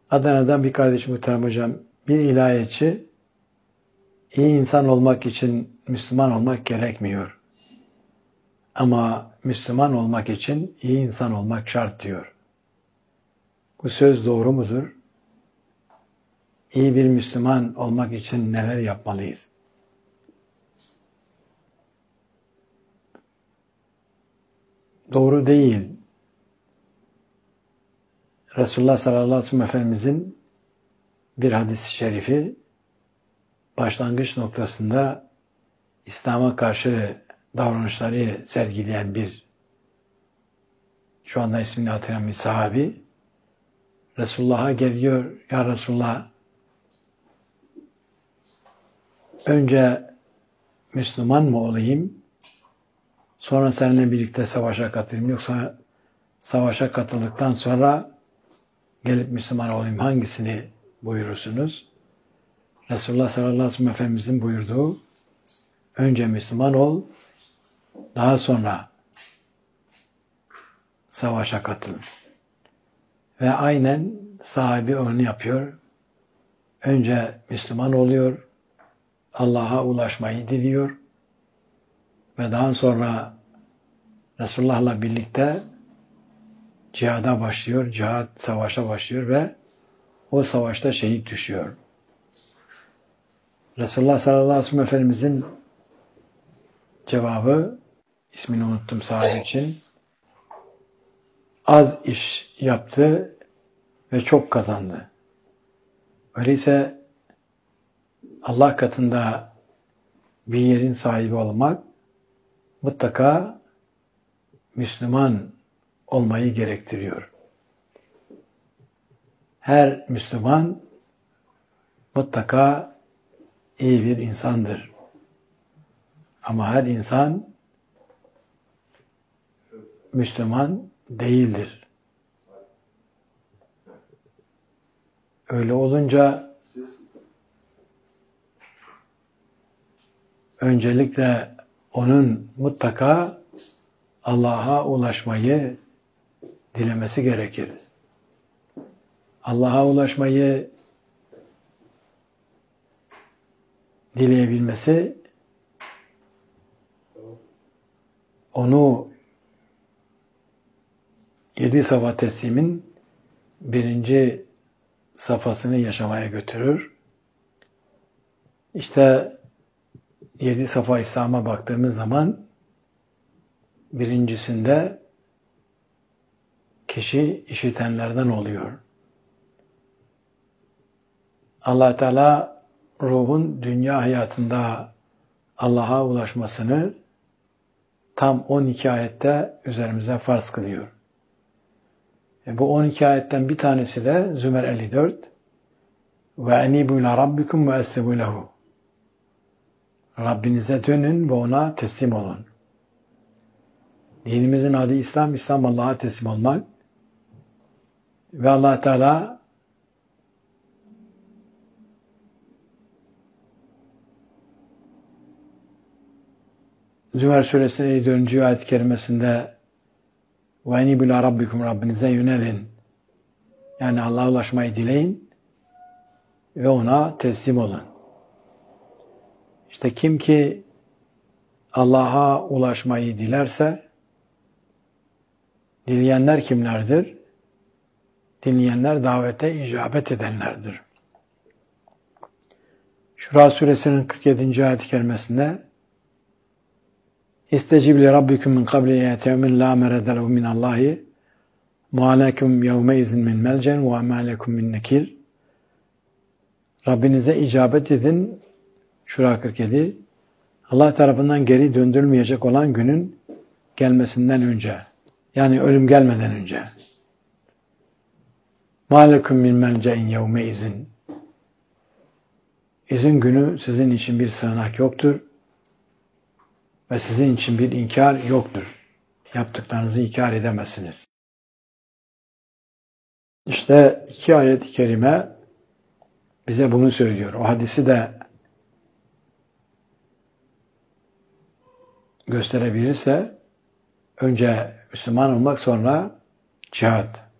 Adana'dan bir kardeşim muhterem hocam, bir ilahiyatçı iyi insan olmak için Müslüman olmak gerekmiyor. Ama Müslüman olmak için iyi insan olmak şart diyor. Bu söz doğru mudur? İyi bir Müslüman olmak için neler yapmalıyız? Doğru değil. Resulullah sallallahu aleyhi ve sellem Efendimizin bir hadis-i şerifi başlangıç noktasında İslam'a karşı davranışları sergileyen şu anda ismini hatırlayan bir sahabi Resulullah'a geliyor. Ya Resulullah, önce Müslüman mı olayım, sonra seninle birlikte savaşa katılayım, yoksa savaşa katıldıktan sonra gelip Müslüman olayım, hangisini buyurursunuz? Resulullah sallallahu aleyhi ve sellem Efendimizin buyurduğu, önce Müslüman ol, daha sonra savaşa katıl. Ve aynen sahibi onu yapıyor. Önce Müslüman oluyor, Allah'a ulaşmayı diliyor ve daha sonra Resulullah'la birlikte cihada başlıyor, savaşa başlıyor ve o savaşta şehit düşüyor. Resulullah sallallahu aleyhi ve sellem Efendimizin cevabı, ismini unuttum sahibi için, az iş yaptı ve çok kazandı. Öyleyse Allah katında bir yerin sahibi olmak mutlaka Müslüman olmayı gerektiriyor. Her Müslüman mutlaka iyi bir insandır. Ama her insan Müslüman değildir. Öyle olunca öncelikle onun mutlaka Allah'a ulaşmayı dilemesi gerekir. Allah'a ulaşmayı dileyebilmesi, onu 7 safa teslimin 1. safhasını yaşamaya götürür. İşte 7 safa İslam'a baktığımız zaman birincisinde kişi işitenlerden oluyor. Allah Teala ruhun dünya hayatında Allah'a ulaşmasını tam 12 ayette üzerimize farz kılıyor. Bu 12 ayetten bir tanesi de Zümer 54. Ve enibu ila rabbikum ve eslimu lehu. Rabbinize dönün ve ona teslim olun. Dinimizin adı İslam. İslam Allah'a teslim olmak. Ve Allah Teala Zümer Suresinin 54. ayet-i kerimesinde ve enibu ila rabbikum, Rabbinize yönelin. Yani Allah'a ulaşmayı dileyin ve ona teslim olun. İşte kim ki Allah'a ulaşmayı dilerse, dileyenler kimlerdir? Dinleyenler davete icabet edenlerdir. Şura Suresinin 47. ayet-i kerimesinde İstecib li rabbikum min qabli yetevmin la meredelehu minallahi ma lekum yevme izin min melcen ve ma lekum min nekir. Rabbinize icabet edin. Şura 47. Allah tarafından geri döndürülmeyecek olan günün gelmesinden önce. Yani ölüm gelmeden önce. Ma lekum min melcen yevme izin. İzin günü sizin için bir sığınak yoktur. Ve sizin için bir inkar yoktur. Yaptıklarınızı inkar edemezsiniz. İşte 2 ayet-i kerime bize bunu söylüyor. O hadisi de gösterebilirse önce Müslüman olmak, sonra cihat.